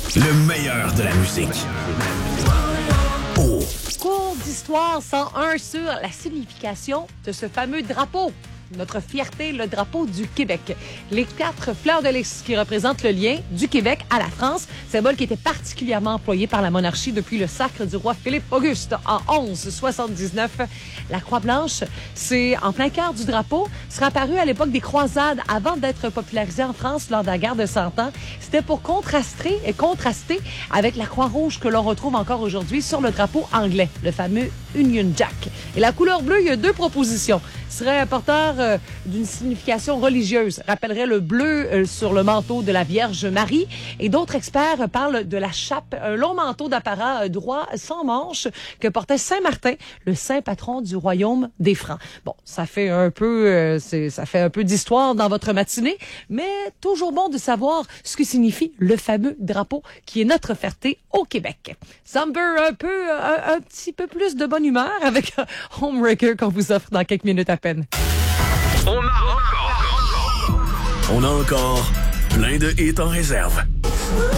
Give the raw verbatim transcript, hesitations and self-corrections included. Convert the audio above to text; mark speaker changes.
Speaker 1: Le meilleur de la musique. Oh.
Speaker 2: Cours d'histoire cent un sur la signification de ce fameux drapeau. Notre fierté, le drapeau du Québec. Les quatre fleurs de lys qui représentent le lien du Québec à la France, symbole qui était particulièrement employé par la monarchie depuis le sacre du roi Philippe-Auguste en onze soixante-dix-neuf. La croix blanche, c'est en plein cœur du drapeau, sera apparu à l'époque des croisades avant d'être popularisé en France lors de la guerre de Cent Ans. C'était pour contraster et contraster avec la croix rouge que l'on retrouve encore aujourd'hui sur le drapeau anglais, le fameux Union Jack. Et la couleur bleue, il y a deux propositions. Serait porteur euh, d'une signification religieuse, rappellerait le bleu euh, sur le manteau de la Vierge Marie. Et d'autres experts euh, parlent de la chape, un long manteau d'apparat euh, droit sans manches que portait Saint Martin, le saint patron du royaume des Francs. Bon, ça fait un peu, euh, c'est, ça fait un peu d'histoire dans votre matinée, mais toujours bon de savoir ce que signifie le fameux drapeau qui est notre fierté au Québec. Samber, un peu, un, un petit peu plus de bonne humeur avec Homewrecker qu'on vous offre dans quelques minutes à peine.
Speaker 1: On a encore, on a encore plein de hits en réserve.